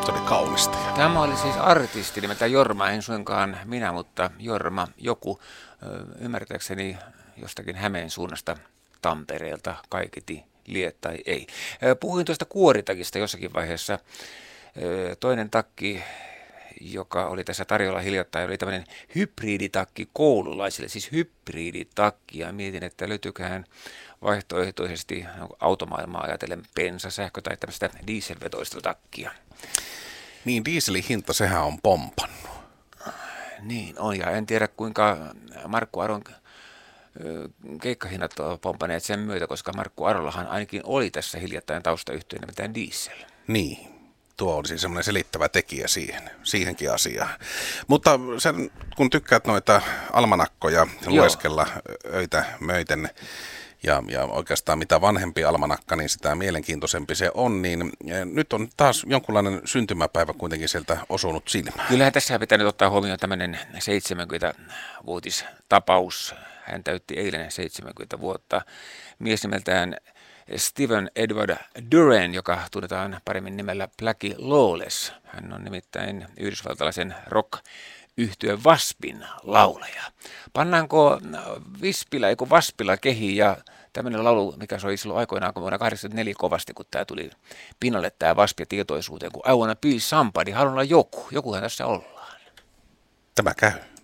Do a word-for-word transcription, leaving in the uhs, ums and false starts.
Se oli kaunista. Tämä oli siis artisti nimeltä Jorma, en suinkaan minä, mutta Jorma joku, ymmärtääkseni jostakin Hämeen suunnasta Tampereelta, kaiketi lie tai ei. Puhuin tuosta kuoritakista jossakin vaiheessa. Toinen takki, joka oli tässä tarjolla hiljattain, oli tämmöinen hybriditakki koululaisille, siis hybriditakki, ja mietin, että löytyyköhän vaihtoehtoisesti automaailmaa ajatellen bensa, sähkö tai tämmöistä dieselvetoista takkia. Niin, dieselin hinta, sehän on pompannut. Niin on, ja en tiedä kuinka Markku Aron keikkahinnat ovat pompaneet sen myötä, koska Markku Arollahan ainakin oli tässä hiljattain taustayhtiönä nimeltään Diesel. Niin, tuo olisi semmoinen selittävä tekijä siihen, siihenkin asiaan. Mutta sen, kun tykkäät noita almanakkoja lueskella öitä möiten, Ja, ja oikeastaan mitä vanhempi almanakka, niin sitä mielenkiintoisempi se on, niin nyt on taas jonkunlainen syntymäpäivä kuitenkin sieltä osunut silmään. Kyllähän tässä pitää nyt ottaa huomioon tämmöinen seitsemänkymmentävuotistapaus. Hän täytti eilen seitsemänkymmentä vuotta. Mies nimeltään Stephen Edward Duran, joka tunnetaan paremmin nimellä Blackie Lawless. Hän on nimittäin yhdysvaltalaisen rock yhtye Waspin laulaja. Pannaanko Vispilä, eiku Waspilla kehiin ja tämmöinen laulu, mikä soi silloin aikoinaan, kun vuonna kahdeksankymmentäneljä kovasti, kun tämä tuli pinnalle tämä Wasp ja tietoisuuteen, kun I wanna be somebody, haluan olla joku, jokuhan tässä ollaan. Tämä käy.